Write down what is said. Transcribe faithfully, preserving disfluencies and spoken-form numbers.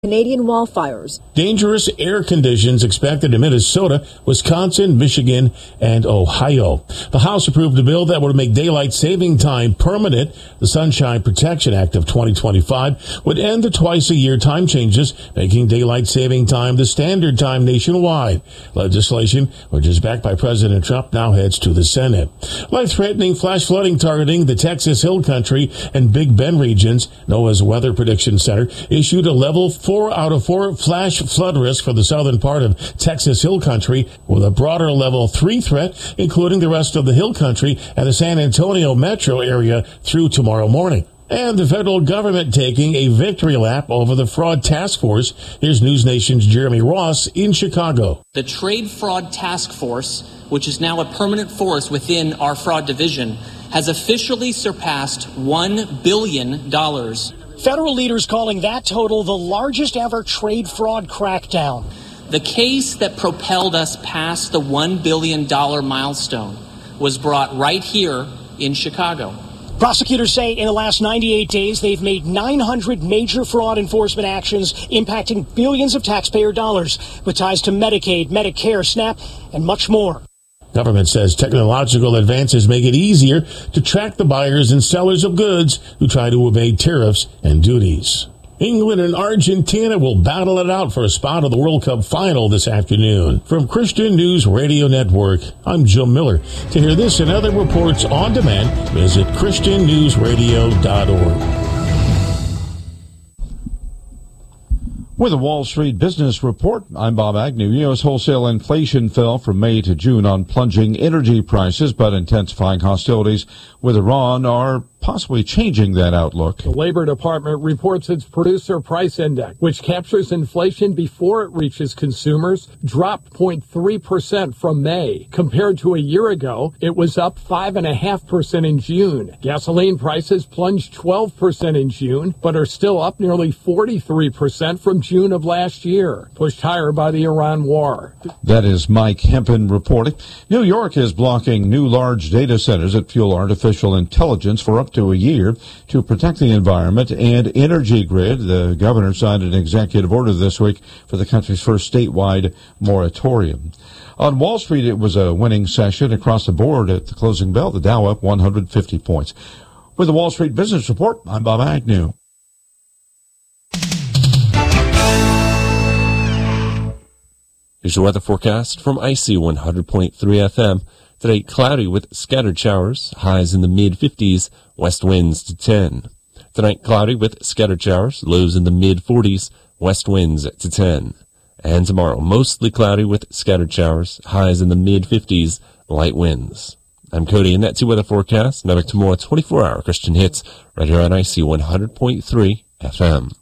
Canadian wildfires. Dangerous air conditions expected in Minnesota, Wisconsin, Michigan, and Ohio. The House approved a bill that would make daylight saving time permanent. The Sunshine Protection Act of twenty twenty-five would end the twice-a-year time changes, making daylight saving time the standard time nationwide. Legislation, which is backed by President Trump, now heads to the Senate. Life-threatening flash flooding targeting the Texas Hill Country and Big Bend regions. NOAA's Weather Prediction Center issued a level four out of four flash flood risk for the southern part of Texas Hill Country, with a broader level three threat, including the rest of the Hill Country and the San Antonio metro area through tomorrow morning. And the federal government taking a victory lap over the fraud task force. Here's News Nation's Jeremy Ross in Chicago. The Trade Fraud Task Force, which is now a permanent force within our fraud division, has officially surpassed one billion dollars. Federal leaders calling that total the largest ever trade fraud crackdown. The case that propelled us past the one billion dollars milestone was brought right here in Chicago. Prosecutors say in the last ninety-eight days, they've made nine hundred major fraud enforcement actions impacting billions of taxpayer dollars with ties to Medicaid, Medicare, SNAP, and much more. Government says technological advances make it easier to track the buyers and sellers of goods who try to evade tariffs and duties. England and Argentina will battle it out for a spot of the World Cup final this afternoon. From Christian News Radio Network, I'm Joe Miller. To hear this and other reports on demand, visit christian news radio dot org. With a Wall Street Business Report, I'm Bob Agnew. U S wholesale inflation fell from May to June on plunging energy prices, but intensifying hostilities with Iran are possibly changing that outlook. The Labor Department reports its producer price index, which captures inflation before it reaches consumers, dropped zero point three percent from May. Compared to a year ago, it was up five point five percent in June. Gasoline prices plunged twelve percent in June, but are still up nearly forty-three percent from June of last year, pushed higher by the Iran war. That is Mike Hempen reporting. New York is blocking new large data centers that fuel artificial intelligence for up to a year to protect the environment and energy grid. The governor signed an executive order this week for the country's first statewide moratorium. On Wall Street, it was a winning session across the board at the closing bell. The Dow up one hundred fifty points. With the Wall Street Business Report, I'm Bob Agnew. Here's your weather forecast from I C one hundred point three F M. Today, cloudy with scattered showers, highs in the mid-fifties, west winds to ten. Tonight, cloudy with scattered showers, lows in the mid-forties, west winds to ten. And tomorrow, mostly cloudy with scattered showers, highs in the mid-fifties, light winds. I'm Cody, and that's your weather forecast. Now back to more twenty-four hour Christian hits right here on I C one hundred point three F M.